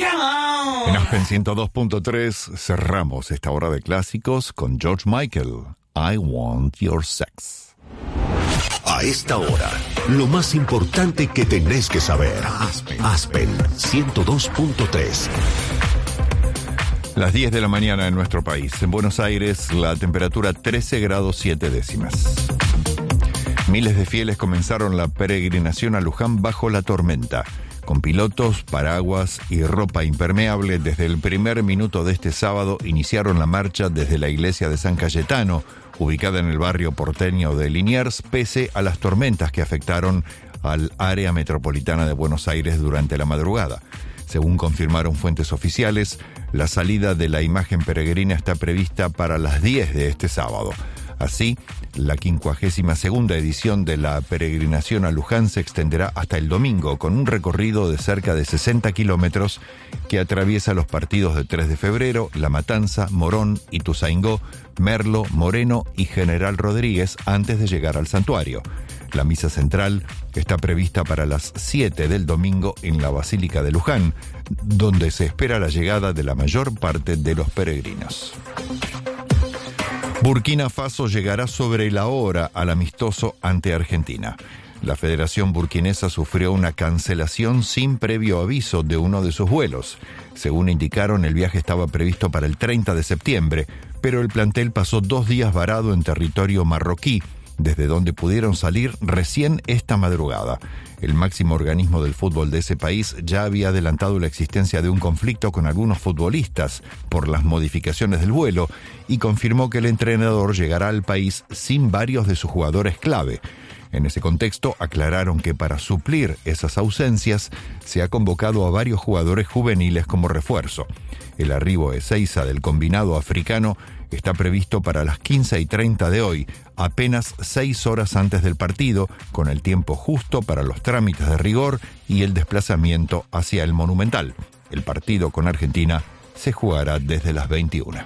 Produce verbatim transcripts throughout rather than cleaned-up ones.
En Aspen ciento dos punto tres cerramos esta hora de clásicos con George Michael, I Want Your Sex. A esta hora, lo más importante que tenés que saber. Aspen, Aspen ciento dos punto tres. Las diez de la mañana en nuestro país. En Buenos Aires, la temperatura trece grados siete décimas. Miles de fieles comenzaron la peregrinación a Luján bajo la tormenta, con pilotos, paraguas y ropa impermeable. Desde el primer minuto de este sábado iniciaron la marcha desde la iglesia de San Cayetano, ubicada en el barrio porteño de Liniers, pese a las tormentas que afectaron al área metropolitana de Buenos Aires durante la madrugada. Según confirmaron fuentes oficiales, la salida de la imagen peregrina está prevista para las diez de este sábado. Así, la quincuagésima segunda edición de la peregrinación a Luján se extenderá hasta el domingo, con un recorrido de cerca de sesenta kilómetros que atraviesa los partidos de tres de febrero, La Matanza, Morón, Ituzaingó, Merlo, Moreno y General Rodríguez antes de llegar al santuario. La misa central está prevista para las siete del domingo en la Basílica de Luján, donde se espera la llegada de la mayor parte de los peregrinos. Burkina Faso llegará sobre la hora al amistoso ante Argentina. La Federación Burkinesa sufrió una cancelación sin previo aviso de uno de sus vuelos. Según indicaron, el viaje estaba previsto para el treinta de septiembre, pero el plantel pasó dos días varado en territorio marroquí, desde donde pudieron salir recién esta madrugada. El máximo organismo del fútbol de ese país ya había adelantado la existencia de un conflicto con algunos futbolistas por las modificaciones del vuelo y confirmó que el entrenador llegará al país sin varios de sus jugadores clave. En ese contexto, aclararon que para suplir esas ausencias se ha convocado a varios jugadores juveniles como refuerzo. El arribo de Ezeiza del combinado africano está previsto para las quince y treinta de hoy, apenas seis horas antes del partido, con el tiempo justo para los trámites de rigor y el desplazamiento hacia el Monumental. El partido con Argentina se jugará desde las veintiuna.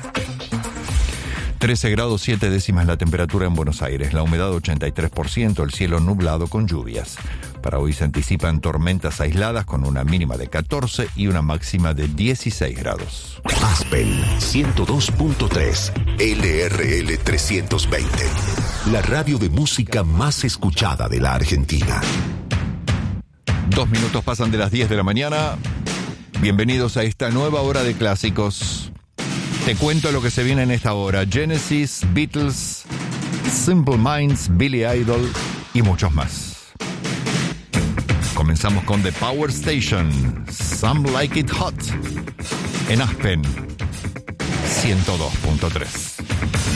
trece grados siete décimas la temperatura en Buenos Aires, la humedad ochenta y tres por ciento, el cielo nublado con lluvias. Para hoy se anticipan tormentas aisladas con una mínima de catorce y una máxima de dieciséis grados. Aspen ciento dos punto tres, L R L trescientos veinte, la radio de música más escuchada de la Argentina. Dos minutos pasan de las diez de la mañana. Bienvenidos a esta nueva hora de clásicos. Te cuento lo que se viene en esta hora: Genesis, Beatles, Simple Minds, Billy Idol y muchos más. Comenzamos con The Power Station, Some Like It Hot, en Aspen ciento dos punto tres.